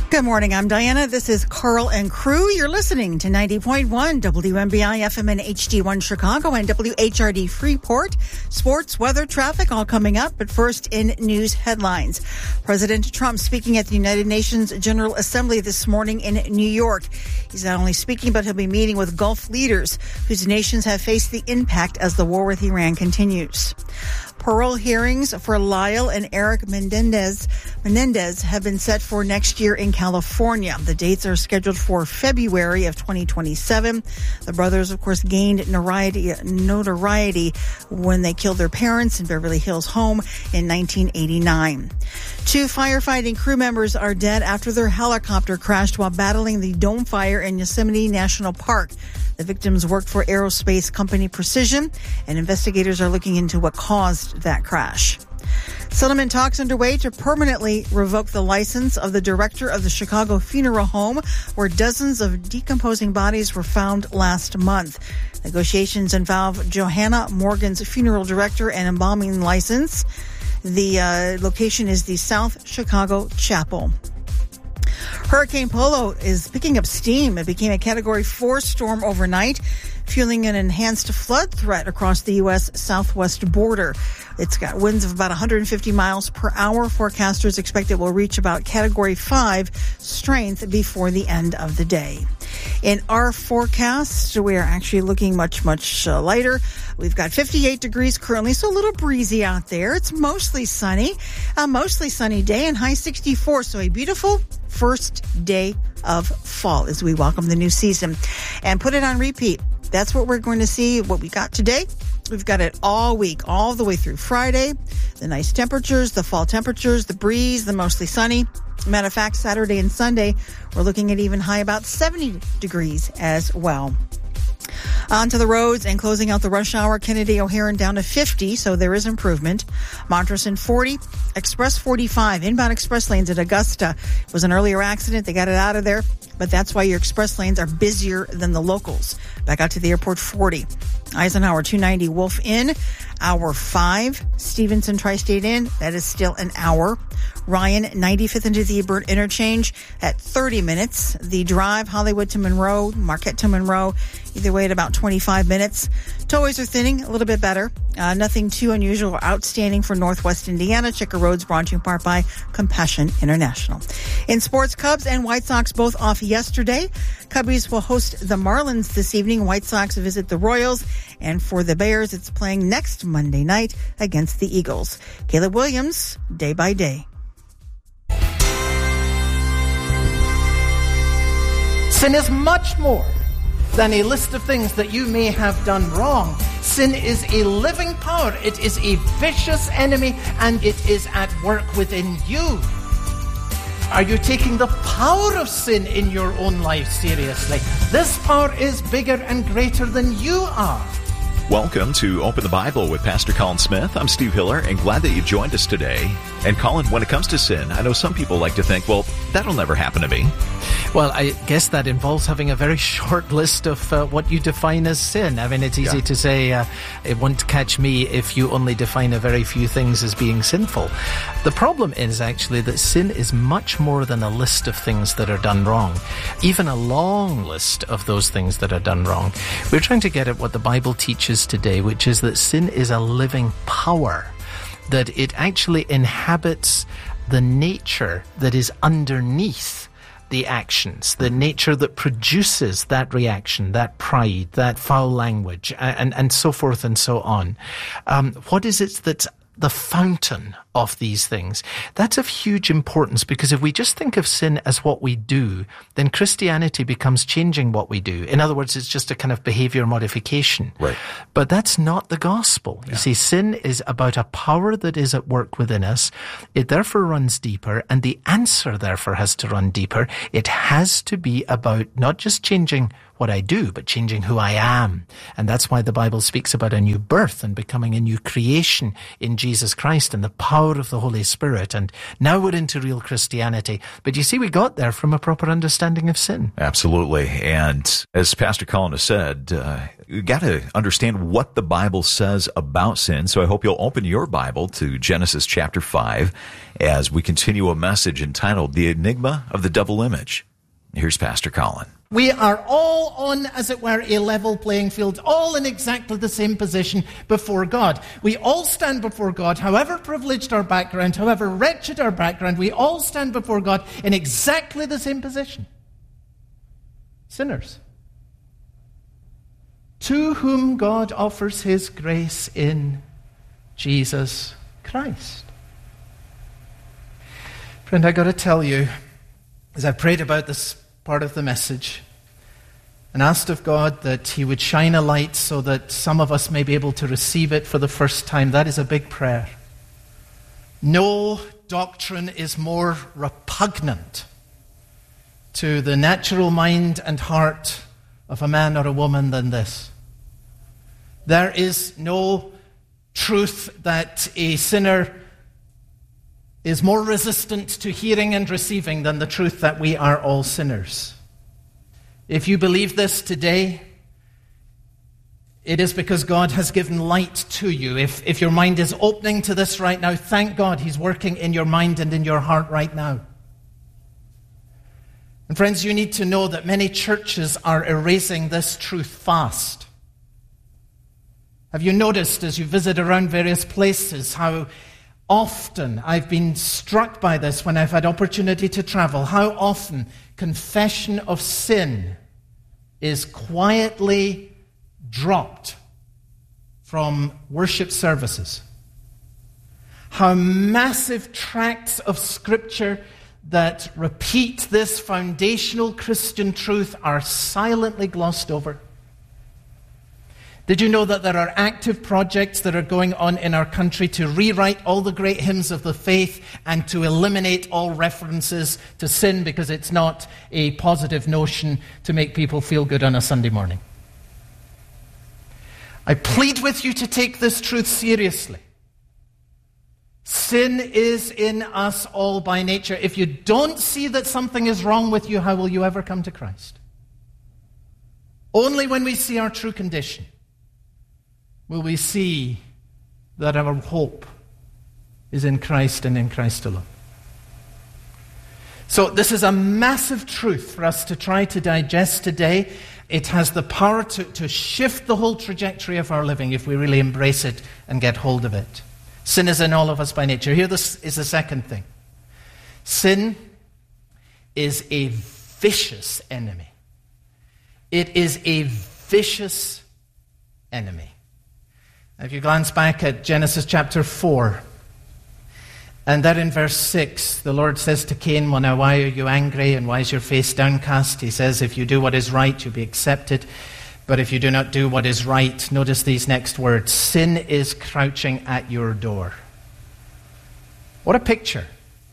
Good morning. I'm Diana. This is Carl and Crew. You're listening to 90.1 WMBI FM and HD1 Chicago and WHRD Freeport. Sports, weather, traffic, all coming up. But first, in news headlines. President Trump speaking at the United Nations General Assembly this morning in New York. He's not only speaking, but he'll be meeting with Gulf leaders whose nations have faced the impact as the war with Iran continues. Parole hearings for Lyle and Eric Menendez have been set for next year in California. The dates are scheduled for February of 2027. The brothers, of course, gained notoriety when they killed their parents in Beverly Hills home in 1989. 2 firefighting crew members are dead after their helicopter crashed while battling the dome fire in Yosemite National Park. The victims worked for aerospace company Precision, and investigators are looking into what caused that crash. Settlement talks underway to permanently revoke the license of the director of the Chicago Funeral Home, where dozens of decomposing bodies were found last month. Negotiations involve Johanna Morgan's funeral director and embalming license. The location is the South Chicago Chapel. Hurricane Polo is picking up steam. It became a Category 4 storm overnight, fueling an enhanced flood threat across the U.S. southwest border. It's got winds of about 150 miles per hour. Forecasters expect it will reach about Category 5 strength before the end of the day. In our forecast, we are actually looking much lighter. We've got 58 degrees currently, so a little breezy out there. It's mostly sunny, day, and high 64. So a beautiful first day of fall as we welcome the new season and put it on repeat. That's what we're going to see, what we got today. We've got it all week, all the way through Friday. The nice temperatures, the fall temperatures, the breeze, the mostly sunny. Matter of fact, Saturday and Sunday, we're looking at even high about 70 degrees as well. Onto the roads and closing out the rush hour. Kennedy O'Hare down to 50, so there is improvement. Montreson 40, Express 45, inbound express lanes at Augusta. It was an earlier accident. They got it out of there, but that's why your express lanes are busier than the locals. Back out to the airport 40. Eisenhower 290 Wolf Inn, hour 5. Stevenson Tri-State Inn, that is still an hour. Ryan 95th into the Ebert Interchange at 30 minutes. The drive Hollywood to Monroe, Marquette to Monroe, either way at about 25 minutes. Tollways are thinning, a little bit better. Nothing too unusual or outstanding for Northwest Indiana. Checker Roads brought to you in part by Compassion International. In sports, Cubs and White Sox both off yesterday. Cubbies will host the Marlins this evening. White Sox visit the Royals. And for the Bears, it's playing next Monday night against the Eagles. Caleb Williams, Day by Day. Sin is much more than a list of things that you may have done wrong. Sin is a living power. It is a vicious enemy, and it is at work within you. Are you taking the power of sin in your own life seriously? This power is bigger and greater than you are. Welcome to Open the Bible with Pastor Colin Smith. I'm Steve Hiller, and glad that you joined us today. And Colin, when it comes to sin, I know some people like to think, well, that'll never happen to me. Well, I guess that involves having a very short list of what you define as sin. I mean, it's easy to say it won't catch me if you only define a very few things as being sinful. The problem is actually that sin is much more than a list of things that are done wrong, even a long list of those things that are done wrong. We're trying to get at what the Bible teaches today, which is that sin is a living power, that it actually inhabits the nature that is underneath the actions, the nature that produces that reaction, that pride, that foul language, and so forth and so on. What is it that's the fountain of these things? That's of huge importance, because if we just think of sin as what we do, then Christianity becomes changing what we do. In other words, it's just a kind of behavior modification. Right. But that's not the gospel. You see, sin is about a power that is at work within us. It therefore runs deeper, and the answer therefore has to run deeper. It has to be about not just changing what I do, but changing who I am. And that's why the Bible speaks about a new birth and becoming a new creation in Jesus Christ and the power power of the Holy Spirit, and now we're into real Christianity. But you see, we got there from a proper understanding of sin. Absolutely. And as Pastor Colin has said, you got to understand what the Bible says about sin. So I hope you'll open your Bible to Genesis chapter 5 as we continue a message entitled The Enigma of the Double Image. Here's Pastor Colin. We are all on, as it were, a level playing field, all in exactly the same position before God. We all stand before God, however privileged our background, however wretched our background, we all stand before God in exactly the same position. Sinners, to whom God offers his grace in Jesus Christ. Friend, I got to tell you, as I prayed about this part of the message and asked of God that he would shine a light so that some of us may be able to receive it for the first time, that is a big prayer. No doctrine is more repugnant to the natural mind and heart of a man or a woman than this. There is no truth that a sinner is more resistant to hearing and receiving than the truth that we are all sinners. If you believe this today, it is because God has given light to you. If your mind is opening to this right now, thank God he's working in your mind and in your heart right now. And friends, you need to know that many churches are erasing this truth fast. Have you noticed as you visit around various places how often, I've been struck by this when I've had opportunity to travel, how often confession of sin is quietly dropped from worship services. How massive tracts of Scripture that repeat this foundational Christian truth are silently glossed over. Did you know that there are active projects that are going on in our country to rewrite all the great hymns of the faith and to eliminate all references to sin because it's not a positive notion to make people feel good on a Sunday morning? I plead with you to take this truth seriously. Sin is in us all by nature. If you don't see that something is wrong with you, how will you ever come to Christ? Only when we see our true condition will we see that our hope is in Christ and in Christ alone. So this is a massive truth for us to try to digest today. It has the power to shift the whole trajectory of our living if we really embrace it and get hold of it. Sin is in all of us by nature. Here, this is the second thing. Sin is a vicious enemy. It is a vicious enemy. If you glance back at Genesis chapter 4, and there in verse 6, the Lord says to Cain, "Well, now, why are you angry and why is your face downcast?" He says, "If you do what is right, you'll be accepted. But if you do not do what is right," notice these next words, "sin is crouching at your door." What a picture.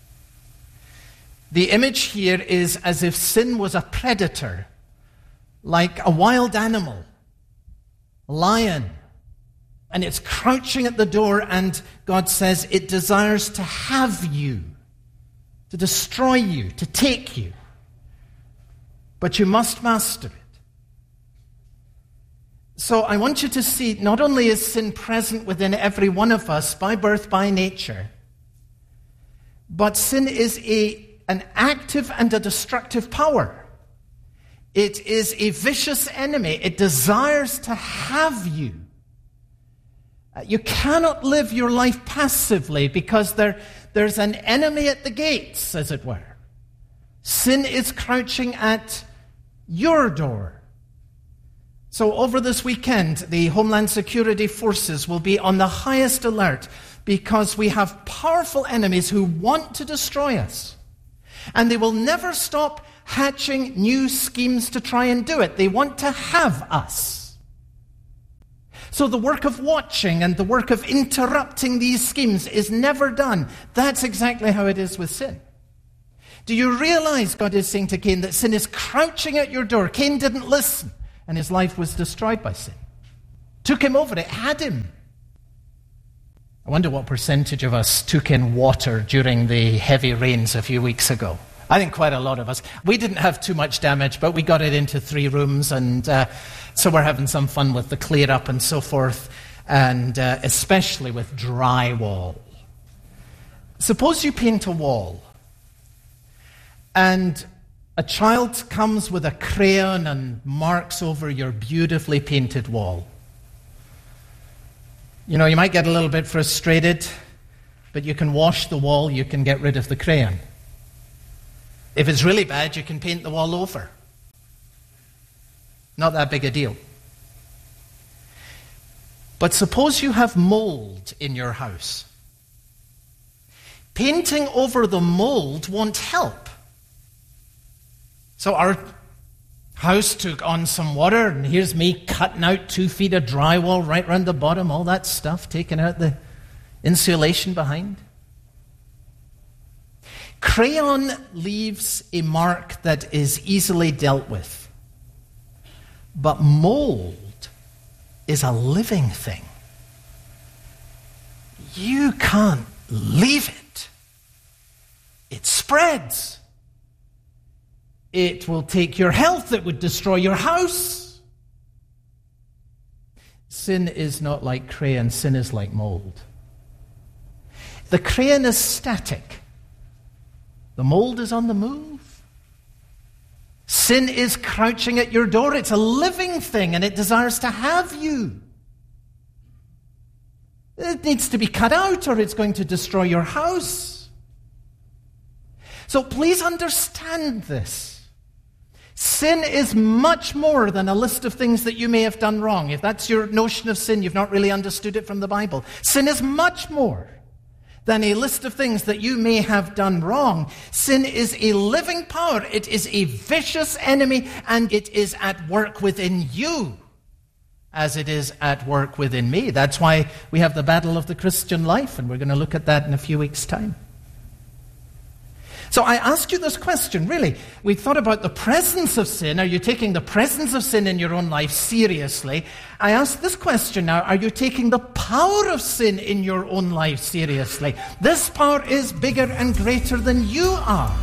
The image here is as if sin was a predator, like a wild animal, a lion. And it's crouching at the door, and God says it desires to have you, to destroy you, to take you. But you must master it. So I want you to see, not only is sin present within every one of us by birth, by nature, but sin is an active and a destructive power. It is a vicious enemy. It desires to have you. You cannot live your life passively because there's an enemy at the gates, as it were. Sin is crouching at your door. So over this weekend, the Homeland Security Forces will be on the highest alert because we have powerful enemies who want to destroy us. And they will never stop hatching new schemes to try and do it. They want to have us. So the work of watching and the work of interrupting these schemes is never done. That's exactly how it is with sin. Do you realize God is saying to Cain that sin is crouching at your door? Cain didn't listen, and his life was destroyed by sin. Took him over, it had him. I wonder what percentage of us took in water during the heavy rains a few weeks ago. I think quite a lot of us. We didn't have too much damage, but we got it into 3 rooms, and so we're having some fun with the clear up and so forth, and especially with drywall. Suppose you paint a wall, and a child comes with a crayon and marks over your beautifully painted wall. You know, you might get a little bit frustrated, but you can wash the wall, you can get rid of the crayon. If it's really bad, you can paint the wall over. Not that big a deal. But suppose you have mold in your house. Painting over the mold won't help. So our house took on some water, and here's me cutting out 2 feet of drywall right around the bottom, all that stuff, taking out the insulation behind. Crayon leaves a mark that is easily dealt with. But mold is a living thing. You can't leave it. It spreads. It will take your health. It would destroy your house. Sin is not like crayon. Sin is like mold. The crayon is static. The mold is on the move. Sin is crouching at your door. It's a living thing, and it desires to have you. It needs to be cut out, or it's going to destroy your house. So please understand this. Sin is much more than a list of things that you may have done wrong. If that's your notion of sin, you've not really understood it from the Bible. Sin is much more than a list of things that you may have done wrong. Sin is a living power. It is a vicious enemy, and it is at work within you as it is at work within me. That's why we have the battle of the Christian life, and we're going to look at that in a few weeks' time. So I ask you this question, really. We thought about the presence of sin. Are you taking the presence of sin in your own life seriously? I ask this question now, are you taking the power of sin in your own life seriously? This power is bigger and greater than you are.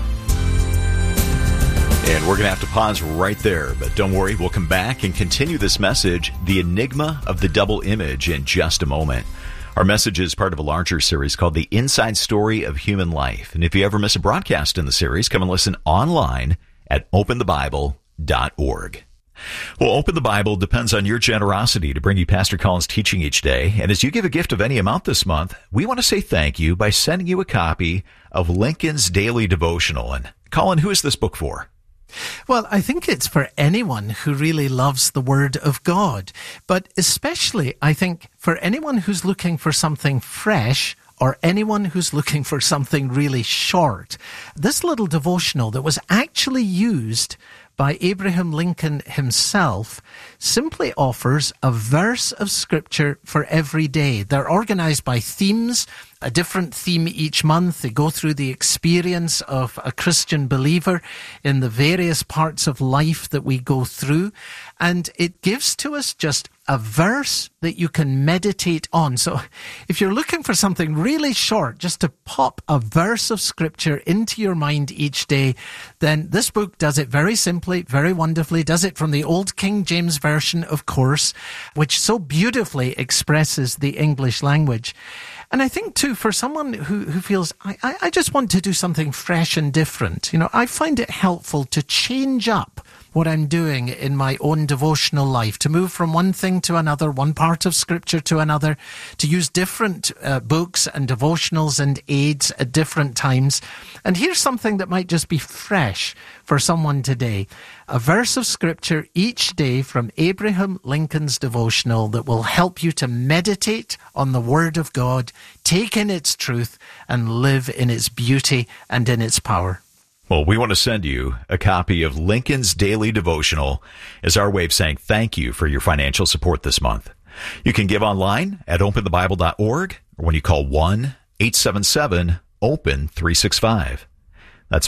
And we're going to have to pause right there, but don't worry, we'll come back and continue this message, The Enigma of the Double Image, in just a moment. Our message is part of a larger series called The Inside Story of Human Life. And if you ever miss a broadcast in the series, come and listen online at openthebible.org. Well, Open the Bible depends on your generosity to bring you Pastor Colin's teaching each day. And as you give a gift of any amount this month, we want to say thank you by sending you a copy of Lincoln's Daily Devotional. And Colin, who is this book for? Well, I think it's for anyone who really loves the Word of God, but especially, I think, for anyone who's looking for something fresh or anyone who's looking for something really short. This little devotional that was actually used by Abraham Lincoln himself simply offers a verse of Scripture for every day. They're organized by themes, a different theme each month. They go through the experience of a Christian believer in the various parts of life that we go through. And it gives to us just a verse that you can meditate on. So if you're looking for something really short, just to pop a verse of Scripture into your mind each day, then this book does it very simply, very wonderfully, does it from the Old King James Version, of course, which so beautifully expresses the English language. And I think, too, for someone who feels, I just want to do something fresh and different, I find it helpful to change up what I'm doing in my own devotional life, to move from one thing to another, one part of Scripture to another, to use different books and devotionals and aids at different times. And here's something that might just be fresh for someone today. A verse of Scripture each day from Abraham Lincoln's devotional that will help you to meditate on the Word of God, take in its truth, and live in its beauty and in its power. Well, we want to send you a copy of Lincoln's Daily Devotional as our way of saying thank you for your financial support this month. You can give online at openthebible.org or when you call 1-877-OPEN-365. That's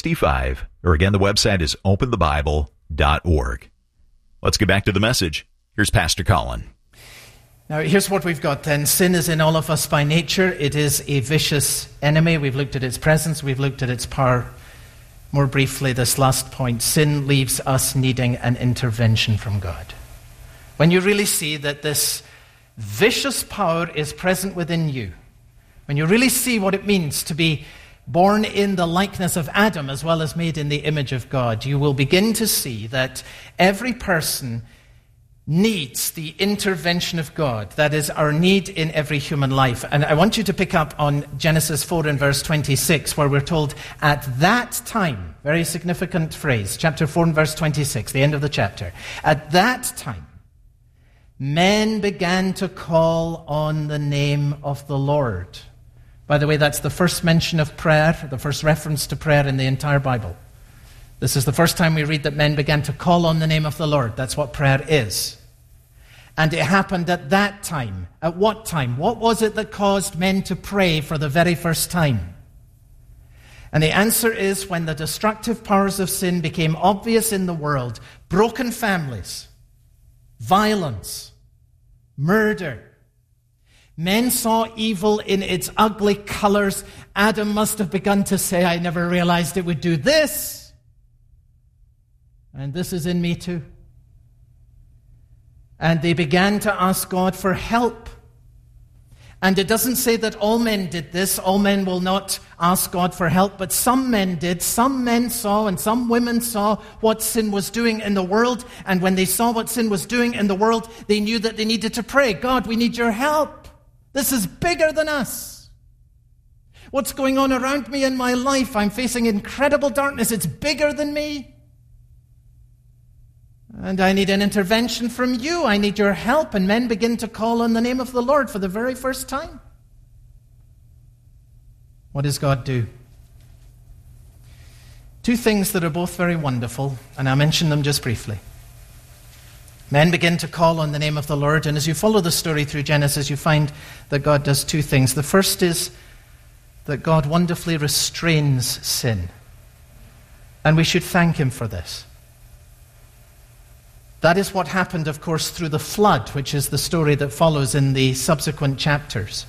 1-877-673-6365. Or again, the website is openthebible.org. Let's get back to the message. Here's Pastor Colin. Now, here's what we've got then. Sin is in all of us by nature. It is a vicious enemy. We've looked at its presence. We've looked at its power. More briefly, this last point. Sin leaves us needing an intervention from God. When you really see that this vicious power is present within you, when you really see what it means to be born in the likeness of Adam as well as made in the image of God, you will begin to see that every person needs the intervention of God. That is our need in every human life. And I want you to pick up on Genesis 4 and verse 26, where we're told, at that time, very significant phrase, chapter 4 and verse 26, the end of the chapter. At that time, men began to call on the name of the Lord. By the way, that's the first mention of prayer, the first reference to prayer in the entire Bible. This is the first time we read that men began to call on the name of the Lord. That's what prayer is. And it happened at that time. At what time? What was it that caused men to pray for the very first time? And the answer is when the destructive powers of sin became obvious in the world. Broken families, violence, murder. Men saw evil in its ugly colors. Adam must have begun to say, I never realized it would do this. And this is in me too. And they began to ask God for help. And it doesn't say that all men did this. All men will not ask God for help, but some men did. Some men saw and some women saw what sin was doing in the world. And when they saw what sin was doing in the world, they knew that they needed to pray. God, we need your help. This is bigger than us. What's going on around me in my life? I'm facing incredible darkness. It's bigger than me. And I need an intervention from you. I need your help. And men begin to call on the name of the Lord for the very first time. What does God do? Two things that are both very wonderful, and I'll mention them just briefly. Men begin to call on the name of the Lord, and as you follow the story through Genesis, you find that God does two things. The first is that God wonderfully restrains sin. And we should thank him for this. That is what happened, of course, through the flood, which is the story that follows in the subsequent chapters.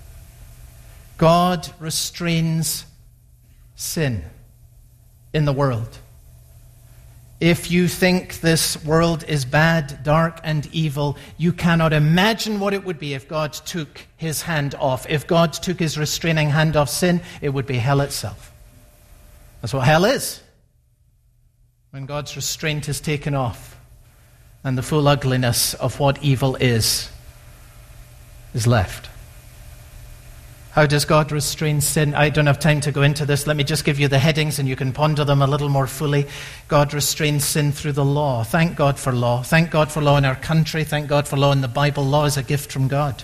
God restrains sin in the world. If you think this world is bad, dark, and evil, you cannot imagine what it would be if God took his hand off. If God took his restraining hand off sin, it would be hell itself. That's what hell is. When God's restraint is taken off, and the full ugliness of what evil is left. How does God restrain sin? I don't have time to go into this. Let me just give you the headings and you can ponder them a little more fully. God restrains sin through the law. Thank God for law. Thank God for law in our country. Thank God for law in the Bible. Law is a gift from God.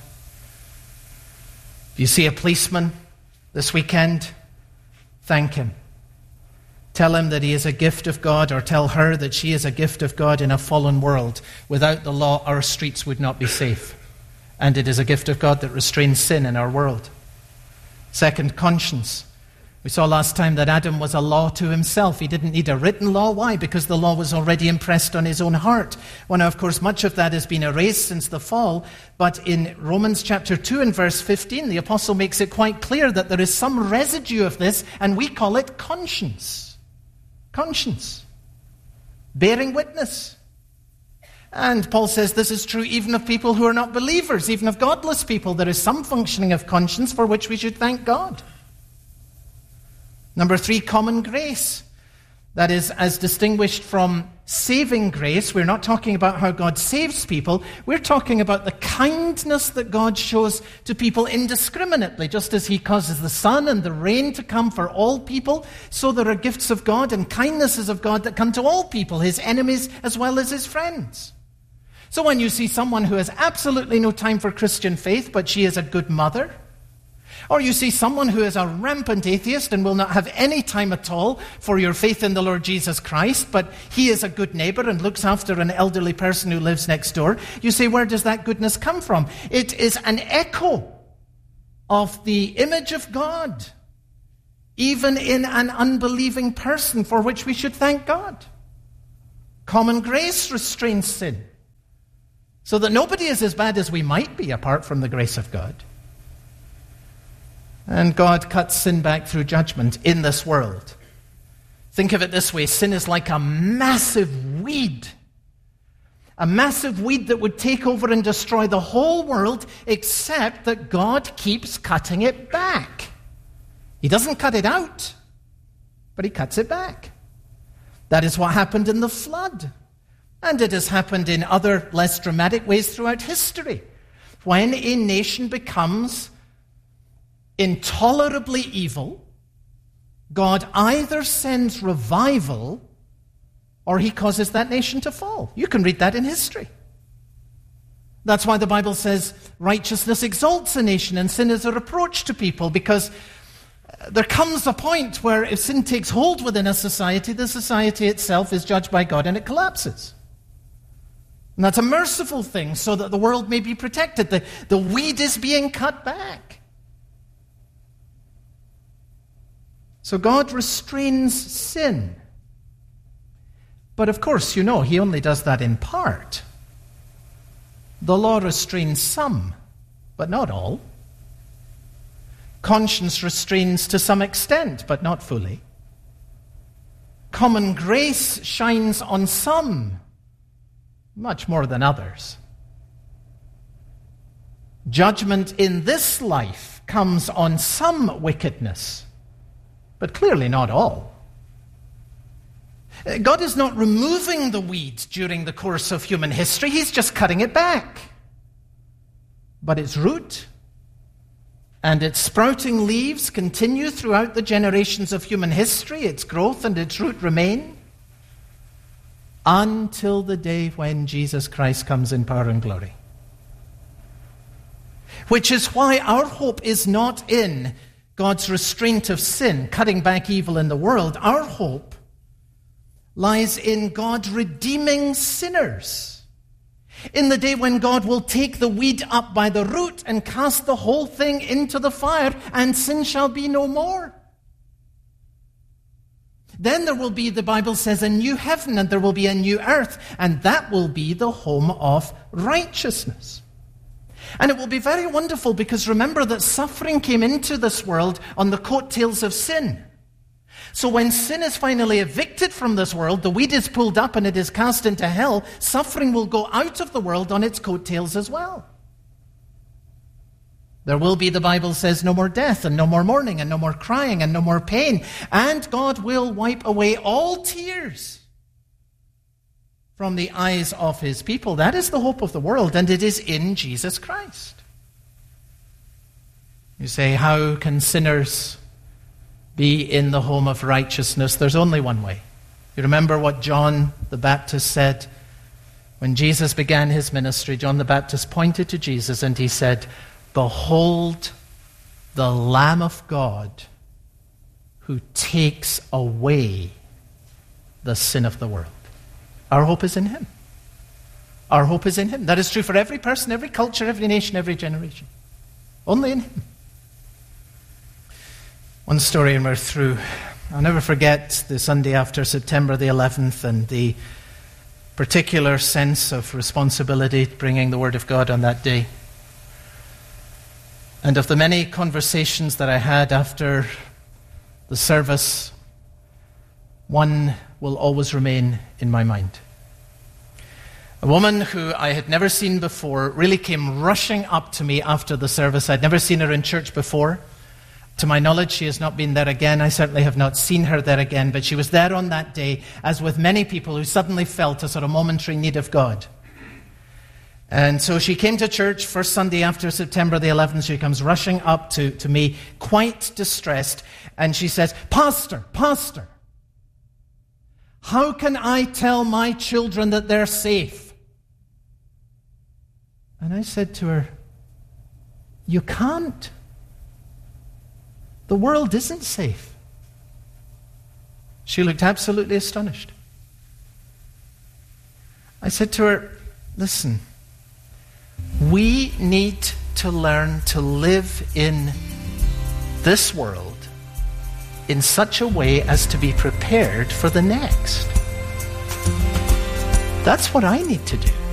If you see a policeman this weekend, thank him. Tell him that he is a gift of God, or tell her that she is a gift of God in a fallen world. Without the law, our streets would not be safe. And it is a gift of God that restrains sin in our world. Second, conscience. We saw last time that Adam was a law to himself. He didn't need a written law. Why? Because the law was already impressed on his own heart. Well, now, of course, much of that has been erased since the fall. But in Romans chapter 2 and verse 15, the apostle makes it quite clear that there is some residue of this, and we call it conscience. Conscience. Bearing witness. And Paul says this is true even of people who are not believers, even of godless people. There is some functioning of conscience for which we should thank God. Number 3, common grace. That is, as distinguished from saving grace, we're not talking about how God saves people. We're talking about the kindness that God shows to people indiscriminately. Just as he causes the sun and the rain to come for all people, so there are gifts of God and kindnesses of God that come to all people, his enemies as well as his friends. So when you see someone who has absolutely no time for Christian faith, but she is a good mother, or you see someone who is a rampant atheist and will not have any time at all for your faith in the Lord Jesus Christ, but he is a good neighbor and looks after an elderly person who lives next door, you say, where does that goodness come from? It is an echo of the image of God, even in an unbelieving person, for which we should thank God. Common grace restrains sin. so that nobody is as bad as we might be apart from the grace of God. And God cuts sin back through judgment in this world. Think of it this way: sin is like a massive weed. A massive weed that would take over and destroy the whole world, except that God keeps cutting it back. He doesn't cut it out, but he cuts it back. That is what happened in the flood. And it has happened in other less dramatic ways throughout history. When a nation becomes intolerably evil, God either sends revival or he causes that nation to fall. You can read that in history. That's why the Bible says righteousness exalts a nation and sin is a reproach to people, because there comes a point where if sin takes hold within a society, the society itself is judged by God and it collapses. And that's a merciful thing so that the world may be protected. The weed is being cut back. So God restrains sin. But of course, you know, he only does that in part. The law restrains some, but not all. Conscience restrains to some extent, but not fully. Common grace shines on some, much more than others. Judgment in this life comes on some wickedness, but clearly not all. God is not removing the weed during the course of human history. He's just cutting it back. But its root and its sprouting leaves continue throughout the generations of human history. Its growth and its root remain until the day when Jesus Christ comes in power and glory. Which is why our hope is not in God's restraint of sin, cutting back evil in the world. Our hope lies in God redeeming sinners. In the day when God will take the weed up by the root and cast the whole thing into the fire, and sin shall be no more. Then there will be, the Bible says, a new heaven and there will be a new earth, and that will be the home of righteousness. And it will be very wonderful, because remember that suffering came into this world on the coattails of sin. So when sin is finally evicted from this world, the weed is pulled up and it is cast into hell, suffering will go out of the world on its coattails as well. There will be, the Bible says, no more death and no more mourning and no more crying and no more pain. And God will wipe away all tears from the eyes of his people. That is the hope of the world, and it is in Jesus Christ. You say, how can sinners be in the home of righteousness? There's only one way. You remember what John the Baptist said when Jesus began his ministry. John the Baptist pointed to Jesus and he said, "Behold the Lamb of God who takes away the sin of the world." Our hope is in him. Our hope is in him. That is true for every person, every culture, every nation, every generation. Only in him. One story and we're through. I'll never forget the Sunday after September the 11th and the particular sense of responsibility bringing the Word of God on that day. And of the many conversations that I had after the service, one will always remain in my mind. A woman who I had never seen before really came rushing up to me after the service. I'd never seen her in church before. To my knowledge, she has not been there again. I certainly have not seen her there again, but she was there on that day, as with many people who suddenly felt a sort of momentary need of God. And so she came to church first Sunday after September the 11th. She comes rushing up to me, quite distressed, and she says, Pastor, how can I tell my children that they're safe? And I said to her, you can't. The world isn't safe. She looked absolutely astonished. I said to her, listen, we need to learn to live in this world in such a way as to be prepared for the next. That's what I need to do.